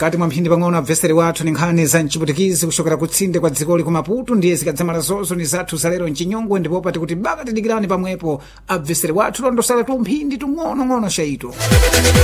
mkati mwa mphindi pang'ono abveseri wathu ni nkhani za mchiputikizi kuchokera kutsinde kwa dzikoli ku Maputo ndiye zikadzamala zonso ni zathu zalero mchinyongwe ndipo pati kuti baka tidikirani pamwepo abveseri wathu londosala tu mphindi tung'onong'ono shaito.